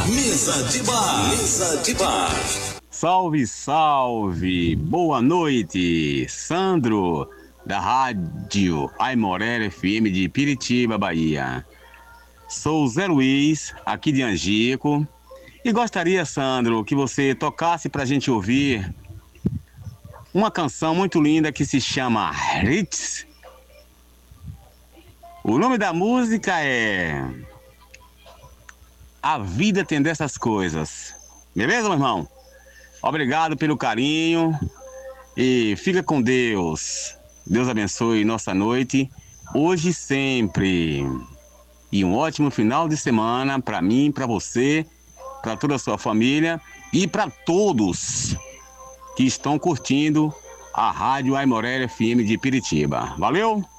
Mesa de bar. Mesa de bar. Salve, salve! Boa noite! Sandro, da Rádio Aimoré FM de Piritiba, Bahia. Sou Zé Luiz, aqui de Angico, e gostaria, Sandro, que você tocasse pra gente ouvir uma canção muito linda que se chama Hits. O nome da música é A Vida Tem Dessas Coisas. Beleza, meu irmão? Obrigado pelo carinho e fica com Deus. Deus abençoe nossa noite, hoje e sempre. E um ótimo final de semana para mim, para você, para toda a sua família e para todos que estão curtindo a Rádio Aimoré FM de Piritiba. Valeu?